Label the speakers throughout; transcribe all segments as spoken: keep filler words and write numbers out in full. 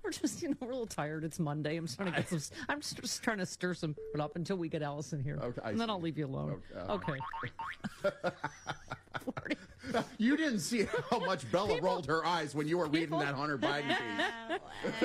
Speaker 1: We're just, you know, we're a little tired. It's Monday. I'm trying to get some. I'm just trying to stir some up until we get Allison here,
Speaker 2: okay,
Speaker 1: and then I'll leave you alone.
Speaker 2: Okay.
Speaker 1: okay.
Speaker 2: You didn't see how much Bella people, rolled her eyes when you were reading
Speaker 1: people,
Speaker 2: that Hunter Biden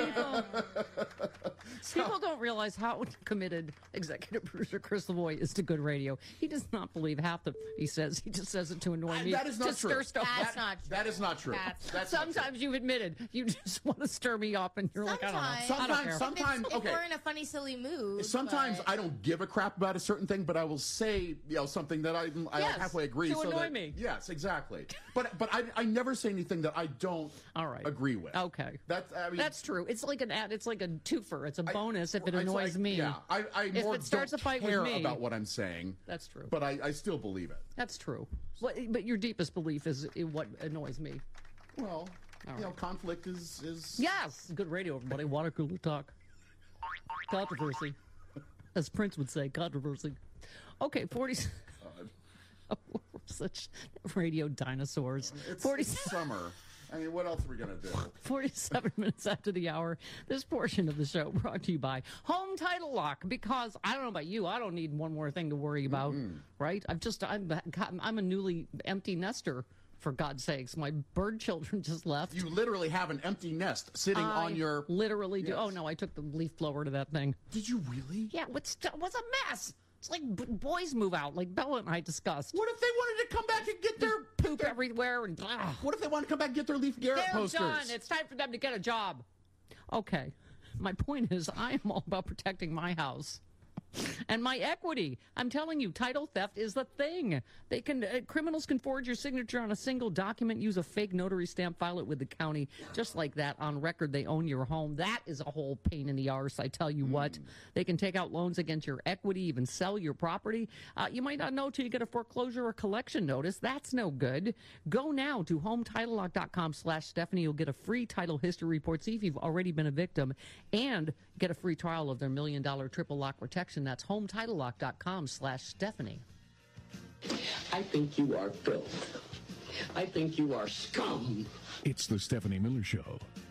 Speaker 1: piece. People, people don't realize how committed executive producer Chris Lavoie is to good radio. He does not believe half the he says. He just says it to annoy me.
Speaker 2: That is not
Speaker 1: to
Speaker 2: true.
Speaker 1: Stir stuff
Speaker 3: That's
Speaker 1: up.
Speaker 3: not true.
Speaker 2: That is not true.
Speaker 3: That's
Speaker 2: That's
Speaker 1: Sometimes
Speaker 2: not true.
Speaker 1: you've admitted you just want to stir me up, and you're
Speaker 3: Sometimes.
Speaker 1: like, I don't know.
Speaker 2: Sometimes,
Speaker 1: I don't care.
Speaker 2: sometimes,
Speaker 3: if,
Speaker 2: okay.
Speaker 3: if we're in a funny, silly mood.
Speaker 2: Sometimes
Speaker 3: but...
Speaker 2: I don't give a crap about a certain thing, but I will say, you know, something that I, I
Speaker 1: Yes,
Speaker 2: halfway agree.
Speaker 1: to
Speaker 2: so
Speaker 1: annoy
Speaker 2: that,
Speaker 1: me.
Speaker 2: Yes, exactly. But but I, I never say anything that I don't
Speaker 1: All right.
Speaker 2: agree with.
Speaker 1: Okay.
Speaker 2: That's I mean,
Speaker 1: That's true. It's like an ad. It's like a twofer. It's a bonus
Speaker 2: I,
Speaker 1: if it
Speaker 2: it's
Speaker 1: annoys
Speaker 2: like,
Speaker 1: me.
Speaker 2: Yeah, I, I
Speaker 1: if
Speaker 2: more
Speaker 1: it starts
Speaker 2: don't
Speaker 1: a fight
Speaker 2: care
Speaker 1: with me,
Speaker 2: about what I'm saying.
Speaker 1: That's true.
Speaker 2: But I, I still believe it.
Speaker 1: That's true. But, but your deepest belief is in what annoys me.
Speaker 2: Well,
Speaker 1: All
Speaker 2: you know,
Speaker 1: right.
Speaker 2: conflict is is
Speaker 1: Yes, good radio, everybody. Water cooler talk. Controversy, as Prince would say, controversy. Okay, forty. Oh, we're such radio dinosaurs.
Speaker 2: It's,
Speaker 1: forty.
Speaker 2: it's summer. I mean, what else are we going to do?
Speaker 1: forty-seven minutes after the hour, this portion of the show brought to you by Home Title Lock, because I don't know about you, I don't need one more thing to worry about, mm-hmm. right? I've just, I'm, I'm a newly empty nester, for God's sakes. My bird children just left.
Speaker 2: You literally have an empty nest sitting
Speaker 1: I
Speaker 2: on your...
Speaker 1: literally do.
Speaker 2: Yes.
Speaker 1: Oh, no, I took the leaf blower to that thing.
Speaker 2: Did you really?
Speaker 1: Yeah, what's, what's a mess? It's like b- boys move out, like Bella and I discussed.
Speaker 2: What if they wanted to come back and get their...
Speaker 1: Poop
Speaker 2: their,
Speaker 1: everywhere and... Ugh.
Speaker 2: What if they want to come back and get their Leaf Garrett
Speaker 1: They're
Speaker 2: posters?
Speaker 1: done. It's time for them to get a job. Okay. My point is, I am all about protecting my house and my equity. I'm telling you, title theft is the thing. They can uh, criminals can forge your signature on a single document, use a fake notary stamp, file it with the county, just like that. On record, they own your home. That is a whole pain in the arse. I tell you mm. what. They can take out loans against your equity, even sell your property. Uh, you might not know till you get a foreclosure or collection notice. That's no good. Go now to hometitlelock.com slash Stephanie. You'll get a free title history report. See if you've already been a victim, and get a free trial of their million dollar triple lock protection. That's hometitlelock.com slash Stephanie.
Speaker 4: I think you are filth. I think you are scum.
Speaker 5: It's the Stephanie Miller Show.